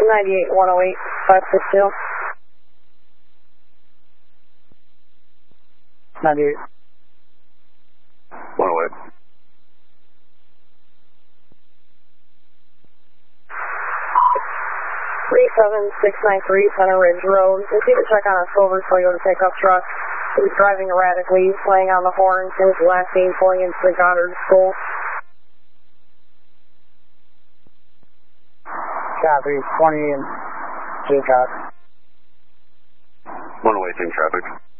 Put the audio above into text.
98 108 562. 98. 108. 37693 Center Ridge Road. Receive a check on a silver Toyota pickup truck. He was driving erratically, playing on the horn. He was last seen pulling into the Goddard School. Copy, 20 and J-Cop. 108 in traffic.